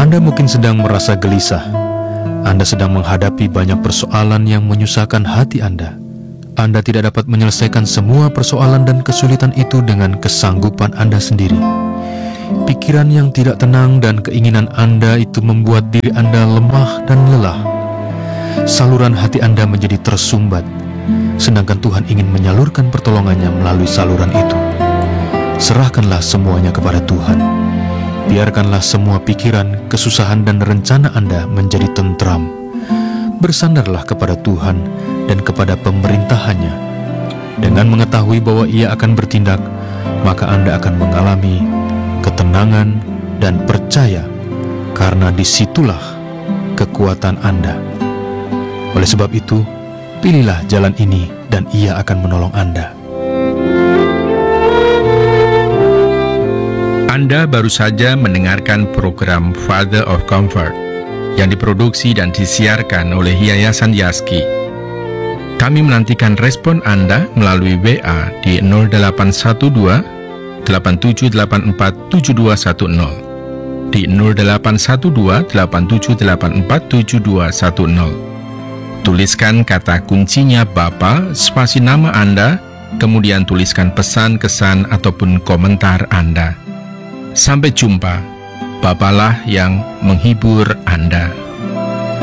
Anda mungkin sedang merasa gelisah. Anda sedang menghadapi banyak persoalan yang menyusahkan hati Anda. Anda tidak dapat menyelesaikan semua persoalan dan kesulitan itu dengan kesanggupan Anda sendiri. Pikiran yang tidak tenang dan keinginan Anda itu membuat diri Anda lemah dan lelah. Saluran hati Anda menjadi tersumbat, sedangkan Tuhan ingin menyalurkan pertolongannya melalui saluran itu. Serahkanlah semuanya kepada Tuhan. Biarkanlah semua pikiran, kesusahan, dan rencana Anda menjadi tentram. Bersandarlah kepada Tuhan dan kepada pemerintahannya. Dengan mengetahui bahwa Ia akan bertindak, maka Anda akan mengalami ketenangan dan percaya, karena disitulah kekuatan Anda. Oleh sebab itu, pilihlah jalan ini dan Ia akan menolong Anda. Anda baru saja mendengarkan program Father of Comfort yang diproduksi dan disiarkan oleh Yayasan Yaski. Kami menantikan respon Anda melalui WA di 0812 8784 7210, di 0812 8784 7210. Tuliskan kata kuncinya Bapa, spasi nama Anda, kemudian tuliskan pesan, kesan, ataupun komentar Anda. Sampai jumpa, Bapalah yang menghibur Anda.